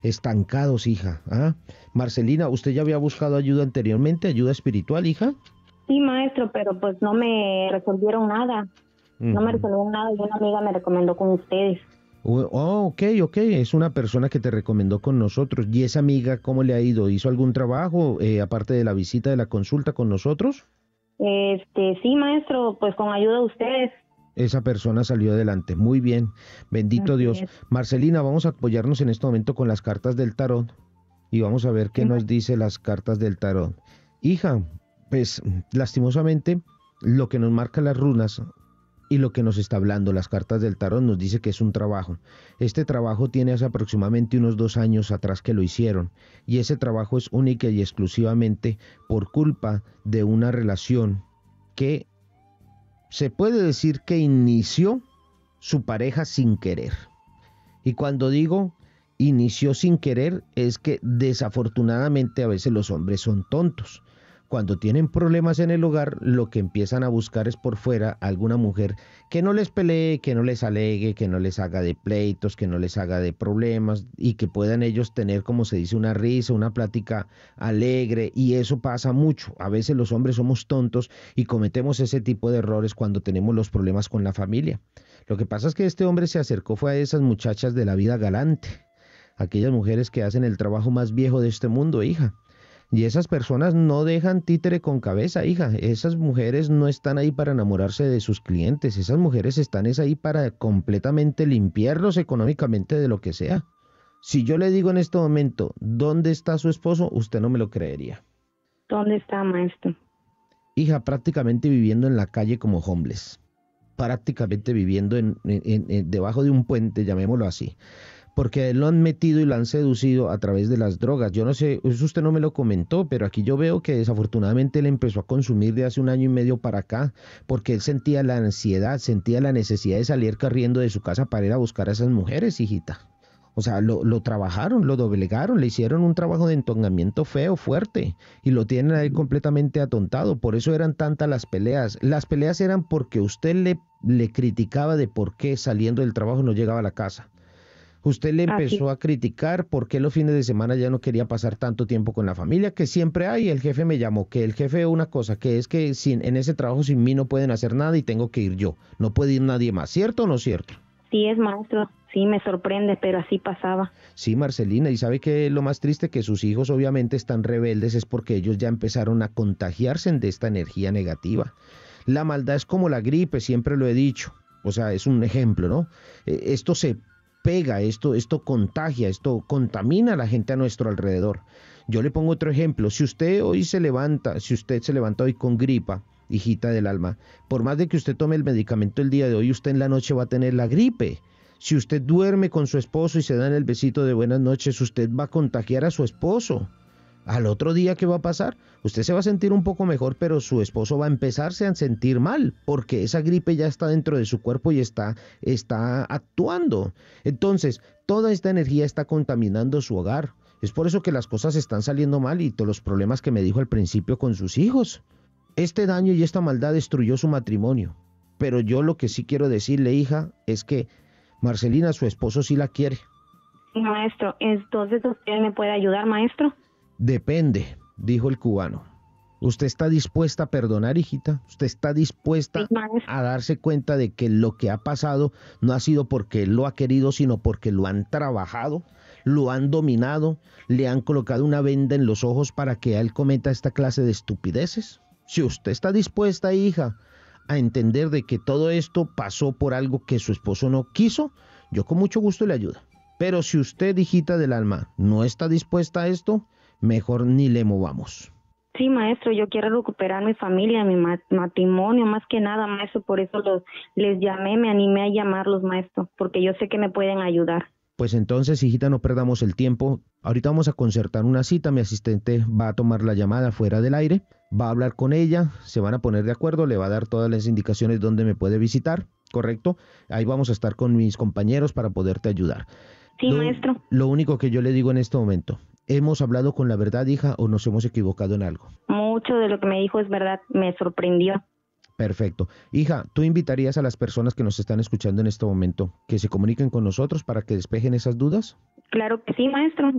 Estancados, hija. ¿Ah? Marcelina, ¿usted ya había buscado ayuda anteriormente, ayuda espiritual, hija? Sí, maestro, pero pues no me resolvieron nada. No me Ujú. resolvieron nada y una amiga me recomendó con ustedes. Oh, ok, ok, es una persona que te recomendó con nosotros. ¿Y esa amiga cómo le ha ido? ¿Hizo algún trabajo aparte de la visita de la consulta con nosotros? Sí, maestro, pues con ayuda de ustedes. Esa persona salió adelante. Muy bien, bendito Así Dios. es. Marcelina, vamos a apoyarnos en este momento con las cartas del tarot y vamos a ver qué Sí, nos dice las cartas del tarot. Hija, pues lastimosamente lo que nos marca las runas y lo que nos está hablando las cartas del tarot nos dice que es un trabajo. Este trabajo tiene hace aproximadamente unos 2 años atrás que lo hicieron y ese trabajo es única y exclusivamente por culpa de una relación que se puede decir que inició su pareja sin querer. Y cuando digo inició sin querer es que desafortunadamente a veces los hombres son tontos. Cuando tienen problemas en el hogar, lo que empiezan a buscar es por fuera alguna mujer que no les pelee, que no les alegue, que no les haga de pleitos, que no les haga de problemas y que puedan ellos tener, como se dice, una risa, una plática alegre. Y eso pasa mucho. A veces los hombres somos tontos y cometemos ese tipo de errores cuando tenemos los problemas con la familia. Lo que pasa es que este hombre se acercó fue a esas muchachas de la vida galante, aquellas mujeres que hacen el trabajo más viejo de este mundo, hija. Y esas personas no dejan títere con cabeza, hija. Esas mujeres no están ahí para enamorarse de sus clientes. Esas mujeres están es ahí para completamente limpiarlos económicamente de lo que sea. Si yo le digo en este momento, ¿dónde está su esposo? Usted no me lo creería. ¿dónde está, maestro? Hija, prácticamente viviendo en la calle como homeless. Prácticamente viviendo debajo de un puente, llamémoslo así, porque lo han metido y lo han seducido a través de las drogas. Yo no sé, eso usted no me lo comentó, pero aquí yo veo que desafortunadamente él empezó a consumir de hace un año y medio para acá, porque él sentía la ansiedad, sentía la necesidad de salir corriendo de su casa para ir a buscar a esas mujeres, hijita. O sea, lo trabajaron, lo doblegaron, le hicieron un trabajo de entonamiento feo, fuerte, y lo tienen a él completamente atontado. Por eso eran tantas las peleas. Las peleas eran porque usted le criticaba de por qué saliendo del trabajo no llegaba a la casa. Usted le Así, empezó a criticar por qué los fines de semana ya no quería pasar tanto tiempo con la familia, que siempre hay. El jefe me llamó, que el jefe una cosa, que es que en ese trabajo sin mí no pueden hacer nada y tengo que ir yo. No puede ir nadie más, ¿cierto o no cierto? sí es, maestro. Sí, me sorprende, pero así pasaba. Sí, Marcelina, y sabe que lo más triste que sus hijos obviamente están rebeldes es porque ellos ya empezaron a contagiarse de esta energía negativa. La maldad es como la gripe, siempre lo he dicho. O sea, es un ejemplo, ¿no? Esto se pega, esto contagia, esto contamina a la gente a nuestro alrededor. Yo le pongo otro ejemplo. Si usted hoy se levanta, si usted se levanta hoy con gripa, hijita del alma, por más de que usted tome el medicamento el día de hoy, usted en la noche va a tener la gripe. Si usted duerme con su esposo y se dan el besito de buenas noches, usted va a contagiar a su esposo. Al otro día, ¿qué va a pasar? Usted se va a sentir un poco mejor, pero su esposo va a empezarse a sentir mal, porque esa gripe ya está dentro de su cuerpo y está actuando. Entonces, toda esta energía está contaminando su hogar. Es por eso que las cosas están saliendo mal y todos los problemas que me dijo al principio con sus hijos. Este daño y esta maldad destruyó su matrimonio. Pero yo lo que sí quiero decirle, hija, es que Marcelina, su esposo sí la quiere. Sí, maestro, entonces usted me puede ayudar, maestro. Depende, dijo el cubano. ¿Usted está dispuesta a perdonar, hijita? ¿Usted está Sí, dispuesta maestro. a darse cuenta de que lo que ha pasado no ha sido porque él lo ha querido, sino porque lo han trabajado, lo han dominado, le han colocado una venda en los ojos para que él cometa esta clase de estupideces? Si usted está dispuesta, hija, a entender de que todo esto pasó por algo que su esposo no quiso, yo con mucho gusto le ayudo. Pero si usted, hijita del alma, no está dispuesta a esto, mejor ni le movamos. Sí, maestro, yo quiero recuperar mi familia, mi matrimonio, más que nada, maestro, por eso les llamé, me animé a llamarlos, maestro, porque yo sé que me pueden ayudar. Pues entonces, hijita, no perdamos el tiempo. Ahorita vamos a concertar una cita. Mi asistente va a tomar la llamada fuera del aire, va a hablar con ella, se van a poner de acuerdo, le va a dar todas las indicaciones donde me puede visitar, ¿correcto? Ahí vamos a estar con mis compañeros para poderte ayudar. Sí, maestro. Lo único que yo le digo en este momento, ¿hemos hablado con la verdad, hija, o nos hemos equivocado en algo? Mucho de lo que me dijo es verdad, me sorprendió. Perfecto. Hija, ¿tú invitarías a las personas que nos están escuchando en este momento que se comuniquen con nosotros para que despejen esas dudas? Claro que sí, maestro.